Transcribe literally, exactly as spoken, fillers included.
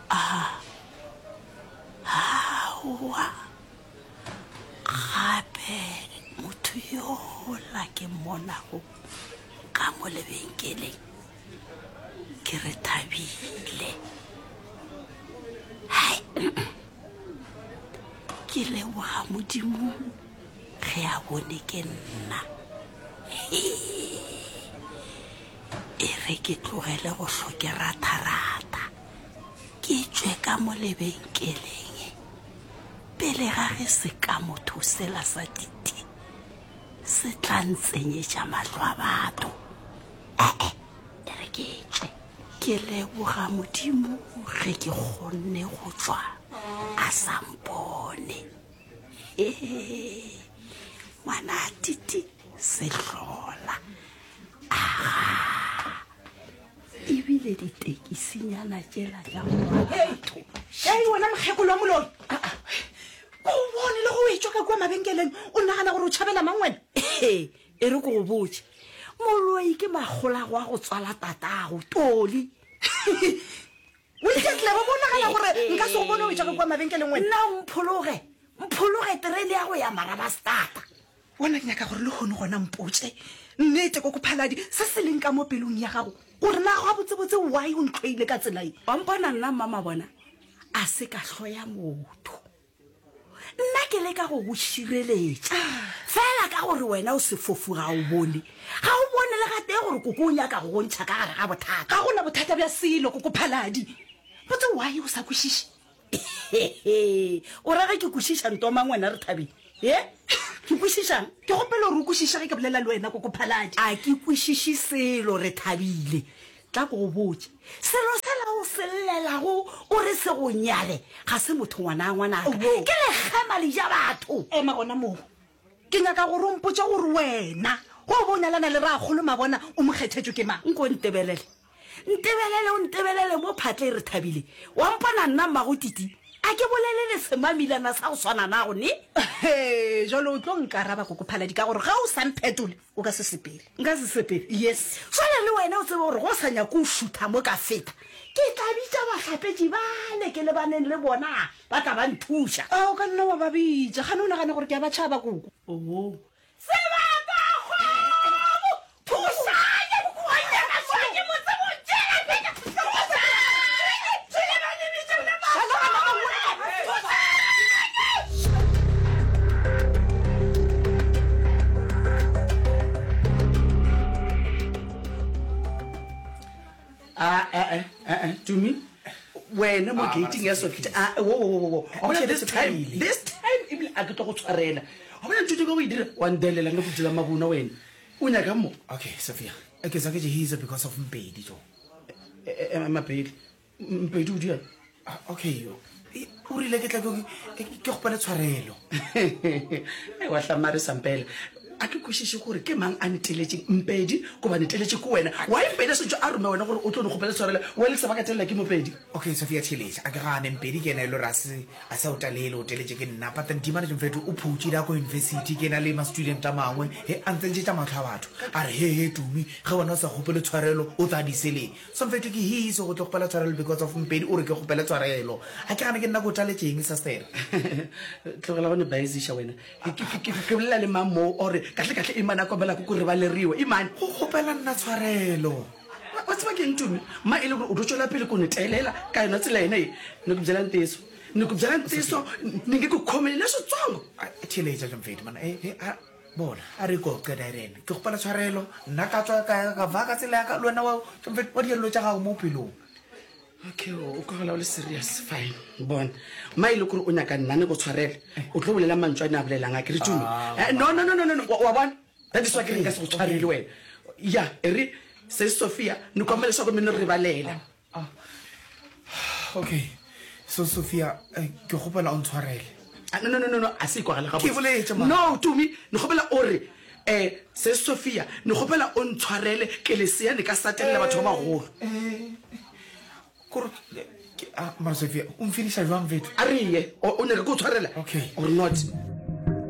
Ah. Awa. Gape motho yo la ke monago ka mo lebenkeleng ke re Thabile. Hai. Ke leboga Modimo ge a bone ke nna. E re ke tlogele go hlokera tharata ke tswe ka mo lebenkeleng pele ga ge se ka motho sela sa diti se tla ntsenyetša mahlo a batho. ee e re ke tswe ke leboga Modimo ge ke kgonne go tswa a sampone. ee ngwana titi se hlola aga ebile ditekisinyana tšela tša batho. Hey, wena mokgekolo wa moloi. Ko bone le go wetšwa ka kwa mabenkeleng o nagana gore o tšhabela mang wena? e re ko go botse moloi ke magolago a go tswala tatago Toli. O iketle ba bonagana gore nka se go bone o wetšwa ka kwa mabenkeleng wena? Nna mphologe mphologe terene ya go ya Marabastata. Bona ke nyaka gore le gone gona mpotse nnete ko kophaladi se se leng ka mo pelong ya gago gore na go a botsebotse why o ntloile ka tsela e. Wa mpona nna mama bona a se ka hloya motho. Nna ke le ka go go šireletša fela ka gore wena o se fofu ga o bone ga o bone le gate gore koko o nyaka go gontšha ka gare ga bothata. Ga gona bothata bja selo ko kophaladi botse why o sa kwešiše. O raga ke kwešiša ntomang wena re Thabile. e ke kwešišang ke gopela gore o kwešiše ge ke bolela le wena ko kophaladi. a ke kwešiše selo re Thabile tla ko go botse selo sela o selelago o re se go nyale ga se motho ngwana ngwanaka ke legema le ja batho. ema gona moo ke nyaka gore o mpotsa gore wena go bo nyalana le ra kgolo mabona o mokgethetswe ke mang. nko ntebelele ntebelele o ntebelele mo phatle re Thabile wa mpona nna mmago titi a ke bolelele semamilana sa go swana na go ne. he jalo o tlo nkaraba ko kophaladi ka gore ga o sa mphetole o ka se sepele. nka se sepele yes swana le wena o tsebe gore go sa nyako o šutha mo ka feta ke tla bitša bahlapetši bale ke lebaneng le bona ba tla ba nthuša. a o ka nna wa ba bitša gane o nagane gore ke a batšhaba koko. oo Ah, eh, eh, eh, to me, when I'm getting yes, ah, whoa, whoa, whoa, whoa. Okay, this time, this time, even I get to go to arena. How many did you go with one day? Like, look to the Mabuna win. Unagamo. Okay, Sophia. I guess I get he's because of Mbedi. I'm a paid. Mpedu, dear. Okay, you. Who really get like a Torello? I was a Maris and Bell. a ke kwešiše gore ke mang a nteletse Mpedi go ba nteletse ko wena wa ipeda se tšo a rome wena gore o tlo no gopela tshwarela wa le sebaka telela ke Mopedi. Okay, Sophia Chilecha a ke gane Mpedi ke ena e lo rase a sa o talele o teletse ke nna but ndimana Mfethu o phutsi da ko university ke na le ma student a mangwe he a ntse tša matlha batho a re he he Tumi ge wena o sa gopela tshwarelo o tla disele so Mfethu ke hiso go tlo gopela tshwarelo because of Mpedi o re ke gopela tshwarelo a ke gane ke nna go taletseng sister tlogela bone baizisha wena ke ke bolela le mamo ore kahle kahle imana ko bela go re ba leriwe imane go gopela nna tshwarelo wa tswa ke ntumi ma ile go tswela pele go netelela ka yona tsela ena e ne go bjela nteso ne go bjela nteso ne ke go khomela so tsongo Chilecha Mfethu mana eh bona a re go ka direne ke gopela tshwarelo nna ka tswa ka ka vaka tsela ka lwana wa Mfethu wa dielo tša ga mo pelong. Okay, o ka gola o le serious fine bon ma ile gore o nyaka nna ne go tshwarela o tlo bolela mantswana a bolelang a ke re Tumi no no no no no wa bona that is why ke nka se go tshwarele wena ya ere se Sophia ne komela sa go meno re balela. Okay, so Sophia ke gopela o ntshwarele no no no no a se kwa gale ga ke boletse ma no Tumi ne gopela ore eh se Sophia ne gopela o ntshwarele ke le se ya ne ka satella batho ba bagolo ah, Sophia, un finisce a Mfethu. Arrive, o ne go tshwarela. Okay. Or not.